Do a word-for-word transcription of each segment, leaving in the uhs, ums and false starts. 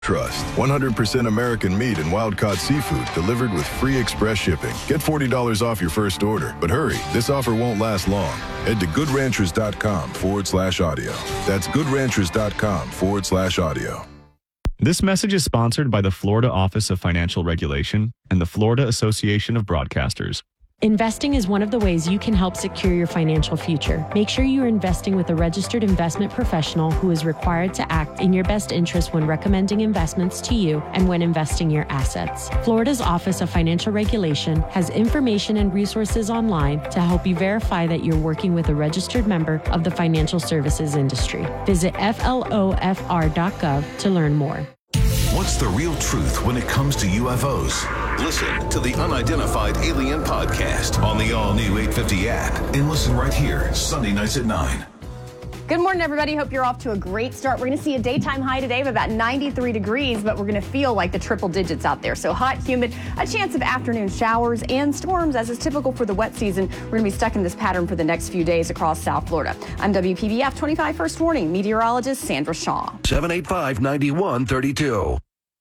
Trust. one hundred percent American meat and wild-caught seafood delivered with free express shipping. Get forty dollars off your first order. But hurry, this offer won't last long. Head to goodranchers.com forward slash audio. That's goodranchers.com forward slash audio. This message is sponsored by the Florida Office of Financial Regulation and the Florida Association of Broadcasters. Investing is one of the ways you can help secure your financial future. Make sure you are investing with a registered investment professional who is required to act in your best interest when recommending investments to you and when investing your assets. Florida's Office of Financial Regulation has information and resources online to help you verify that you're working with a registered member of the financial services industry. Visit F L O F R dot gov to learn more. What's the real truth when it comes to U F Os? Listen to the Unidentified Alien Podcast on the all-new eight fifty app and listen right here, Sunday nights at nine. Good morning, everybody. Hope you're off to a great start. We're going to see a daytime high today of about ninety-three degrees, but we're going to feel like the triple digits out there. So hot, humid, a chance of afternoon showers and storms, as is typical for the wet season. We're going to be stuck in this pattern for the next few days across South Florida. I'm W P B F twenty-five First Warning meteorologist Sandra Shaw. seven eight five, nine one three two.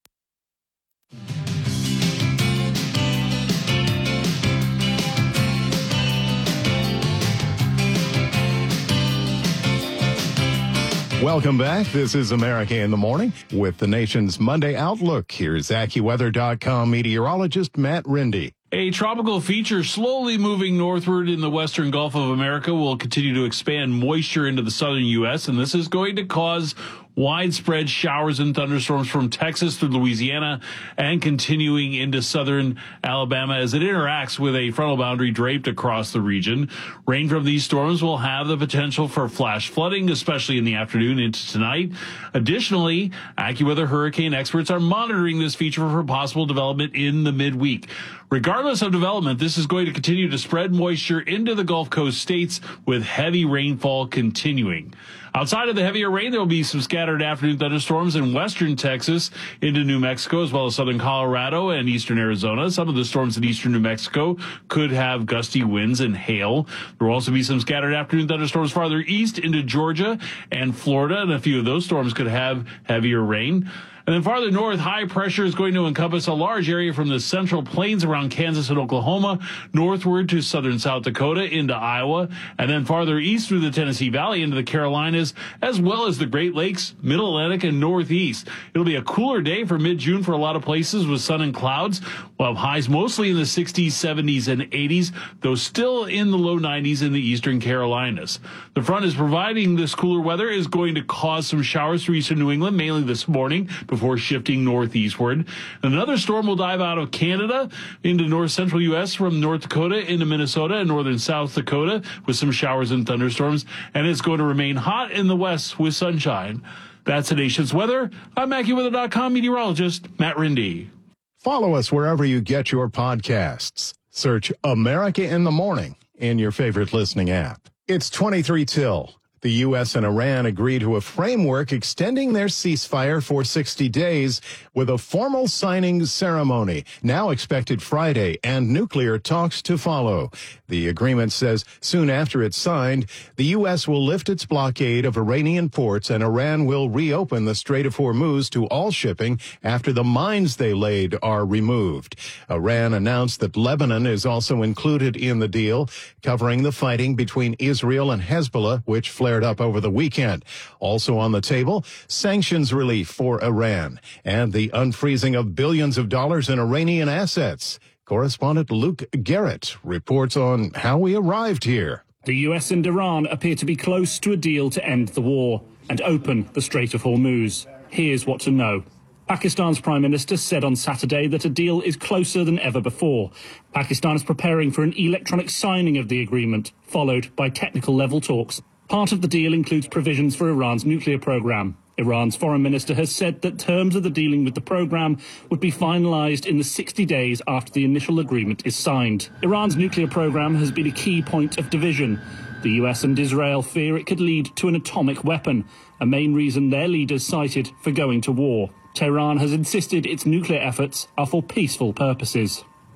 Welcome back. This is America in the Morning with the nation's Monday Outlook. Here's AccuWeather dot com meteorologist Matt Rindy. A tropical feature slowly moving northward in the western Gulf of America will continue to expand moisture into the southern U S, and this is going to cause widespread showers and thunderstorms from Texas through Louisiana and continuing into southern Alabama as it interacts with a frontal boundary draped across the region. Rain from these storms will have the potential for flash flooding, especially in the afternoon into tonight. Additionally, AccuWeather hurricane experts are monitoring this feature for possible development in the midweek. Regardless of development, this is going to continue to spread moisture into the Gulf Coast states with heavy rainfall continuing. Outside of the heavier rain, there will be some scattered afternoon thunderstorms in western Texas into New Mexico, as well as southern Colorado and eastern Arizona. Some of the storms in eastern New Mexico could have gusty winds and hail. There will also be some scattered afternoon thunderstorms farther east into Georgia and Florida, and a few of those storms could have heavier rain. And then farther north, high pressure is going to encompass a large area from the central plains around Kansas and Oklahoma, northward to southern South Dakota into Iowa, and then farther east through the Tennessee Valley into the Carolinas, as well as the Great Lakes, Middle Atlantic, and Northeast. It'll be a cooler day for mid-June for a lot of places with sun and clouds. We'll have highs mostly in the sixties, seventies, and eighties, though still in the low nineties in the eastern Carolinas. The front is providing this cooler weather is going to cause some showers through eastern New England, mainly this morning, before shifting northeastward. Another storm will dive out of Canada into north central U S from North Dakota into Minnesota and northern South Dakota with some showers and thunderstorms, and it's going to remain hot in the west with sunshine. That's the nation's weather. I'm AccuWeather dot com meteorologist Matt Rindy. Follow us wherever you get your podcasts. Search America in the Morning in your favorite listening app. It's twenty-three till. The U S and Iran agree to a framework extending their ceasefire for sixty days with a formal signing ceremony now expected Friday and nuclear talks to follow. The agreement says soon after it's signed, the U S will lift its blockade of Iranian ports and Iran will reopen the Strait of Hormuz to all shipping after the mines they laid are removed. Iran announced that Lebanon is also included in the deal, covering the fighting between Israel and Hezbollah, which flared up over the weekend. Also on the table, sanctions relief for Iran and the unfreezing of billions of dollars in Iranian assets. Correspondent Luke Garrett reports on how we arrived here. The U S and Iran appear to be close to a deal to end the war and open the Strait of Hormuz. Here's what to know. Pakistan's Prime Minister said on Saturday that a deal is closer than ever before. Pakistan is preparing for an electronic signing of the agreement, followed by technical level talks. Part of the deal includes provisions for Iran's nuclear program. Iran's foreign minister has said that terms of the dealing with the program would be finalized in the sixty days after the initial agreement is signed. Iran's nuclear program has been a key point of division. The U S and Israel fear it could lead to an atomic weapon, a main reason their leaders cited for going to war. Tehran has insisted its nuclear efforts are for peaceful purposes.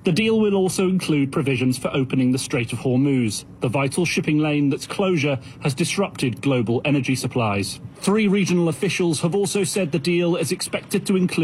The deal will also include provisions for opening the Strait of Hormuz, the vital shipping lane that's closure has disrupted global energy supplies. Three regional officials have also said the deal is expected to include